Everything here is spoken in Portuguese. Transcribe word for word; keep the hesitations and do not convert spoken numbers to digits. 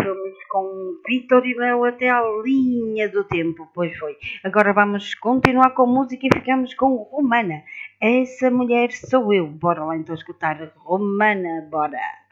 fomos com Vitor e Léo até à linha do tempo, pois foi. Agora vamos continuar com música e ficamos com Romana. Essa mulher sou eu. Bora lá então escutar Romana, bora.